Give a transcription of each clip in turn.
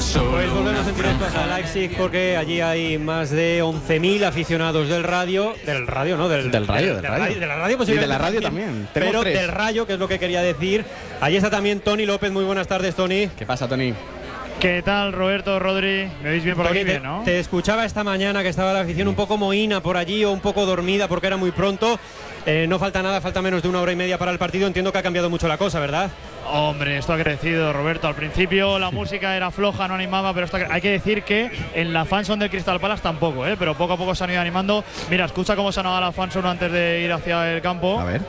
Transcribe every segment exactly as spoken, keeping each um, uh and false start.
Pues volvemos en directo hasta Leipzig porque allí hay más de once mil aficionados del radio, del radio, ¿no? Del, del radio, del, del radio. radio. De la radio, y de la radio también. también. Pero tres. Del Rayo, que es lo que quería decir. Allí está también Tony López. Muy buenas tardes, Tony. ¿Qué pasa, Tony? ¿Qué tal, Roberto, Rodri? ¿Me oís bien por Tony, aquí, te, bien, no? Te escuchaba esta mañana que estaba la afición un poco mohína por allí o un poco dormida porque era muy pronto. Eh, no falta nada, falta menos de una hora y media para el partido. Entiendo que ha cambiado mucho la cosa, ¿verdad? Hombre, esto ha crecido, Roberto. Al principio la música era floja, no animaba, pero esto ha... hay que decir que en la fanzone del Crystal Palace tampoco, ¿eh? Pero poco a poco se han ido animando. Mira, escucha cómo sonaba la fanzone antes de ir hacia el campo. A ver.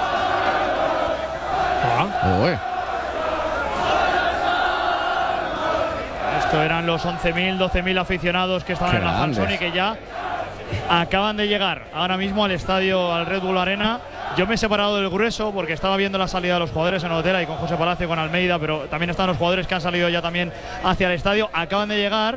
Ah. Uy. Esto eran los once mil, doce mil aficionados que estaban Qué en la grande. fanzone y que ya acaban de llegar ahora mismo al estadio, al Red Bull Arena. Yo me he separado del grueso porque estaba viendo la salida de los jugadores en el hotel ahí con José Palacio, con Almeida, pero también están los jugadores que han salido ya también hacia el estadio. Acaban de llegar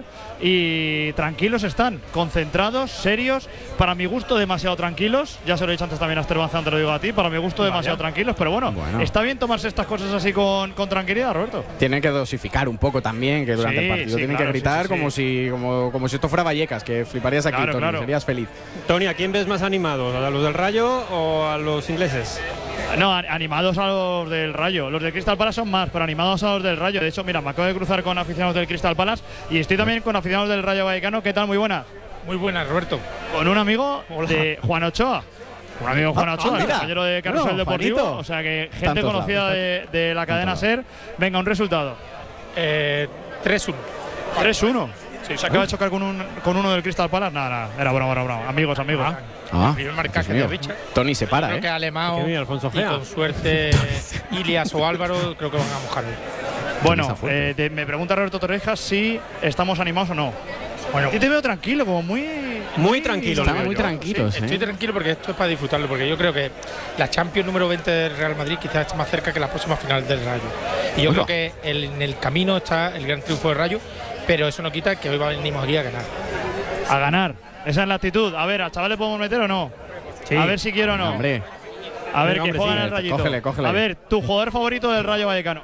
y tranquilos están, concentrados, serios. Para mi gusto, demasiado tranquilos. Ya se lo he dicho antes también a Esther Banzán, te lo digo a ti. Para mi gusto, demasiado Vaya. tranquilos, pero bueno, Bueno. está bien tomarse estas cosas así con, con tranquilidad, Roberto. Tienen que dosificar un poco también, que durante Sí, el partido sí, tienen claro, que gritar sí, sí, como, sí. Si, como, como si esto fuera Vallecas, que fliparías aquí, Claro, Tony, claro. serías feliz. Tony, ¿a quién ves más animados? ¿A los del Rayo o a los ingleses? No, animados a los del Rayo. Los del Crystal Palace son más, pero animados a los del Rayo. De hecho, mira, me acabo de cruzar con aficionados del Crystal Palace y estoy también con aficionados del Rayo Vallecano. ¿Qué tal? Muy buena. Muy buenas, Roberto. Con un amigo Hola. de Juan Ochoa. Un amigo de Juan Ah, Ochoa, ah, el mira. compañero de Carrusel Bueno, Deportivo. Juanito. O sea que gente Tantos conocida lados, de, de la cadena Tantos SER. Venga, un resultado. Eh, tres uno. tres uno. Sí, se acaba de chocar con, un, con uno del Crystal Palace. Nada, nada. Era broma, era broma. Amigos, amigos. Ah, El primer marcaje Dios de mío. Richard. Tony se para, Creo ¿eh? que Alemão Qué bien, Alfonso y Gea. con suerte Ilias o Álvaro creo que van a mojar. Bueno, está fuerte. eh, te- me pregunta Roberto Torrejas si estamos animados o no. Bueno, Yo te veo tranquilo, como muy. Muy tranquilo, Estaban lo veo muy yo. tranquilos, estoy ¿eh? tranquilo porque esto es para disfrutarlo, porque yo creo que la Champions número veinte del Real Madrid quizás está más cerca que la próxima final del Rayo. Y yo Bueno. creo que el- en el camino está el gran triunfo del Rayo, pero eso no quita que hoy venimos aquí a ganar. A ganar. Esa es la actitud. A ver, ¿al chaval le podemos meter o no? Sí. A ver si quiero o no. Hombre, A ver, Venga, que hombre, juegan sí. el Rayito. Cógele, cógele. A ver, tu jugador favorito del Rayo Vallecano.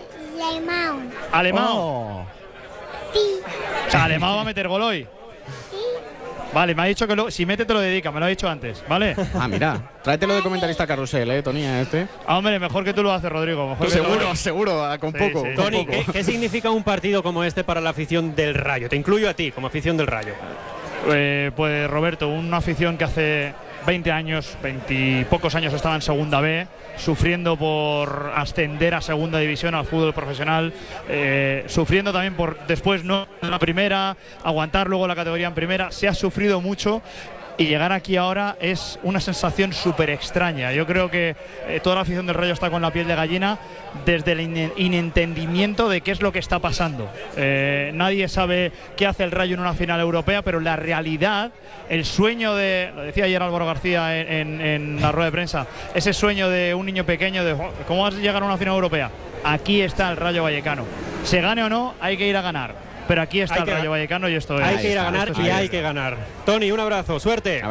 Lemão. Alemão. Oh. Sí. O sea, Alemão va a meter gol hoy. Vale, me ha dicho que lo- si mete te lo dedica, me lo ha dicho antes, ¿vale? Ah, mira, tráetelo de comentarista carrusel, ¿eh, Tony? a Este. Ah, hombre, mejor que tú lo haces, Rodrigo. Mejor que tú lo Seguro, haces. seguro, ah, con Sí, poco. sí. con Tony, poco. ¿qué, qué significa un partido como este para la afición del Rayo? Te incluyo a ti como afición del Rayo. Eh, pues Roberto, una afición que hace veinte años, veinte y pocos años estaba en Segunda B, sufriendo por ascender a Segunda División, al fútbol profesional, eh, sufriendo también por después no en la primera, aguantar luego la categoría en primera, se ha sufrido mucho. Y llegar aquí ahora es una sensación súper extraña. Yo creo que eh, toda la afición del Rayo está con la piel de gallina desde el in- inentendimiento de qué es lo que está pasando. Eh, nadie sabe qué hace el Rayo en una final europea, pero la realidad, el sueño de, lo decía ayer Álvaro García en, en- en la rueda de prensa, ese sueño de un niño pequeño de "Oh, cómo vas a llegar a una final europea". Aquí está el Rayo Vallecano. Se gane o no, hay que ir a ganar. Pero aquí está Hay el que- Rayo Vallecano y esto es. Hay que ir a está, ganar esto y es hay bien. que ganar. Tony, un abrazo, suerte.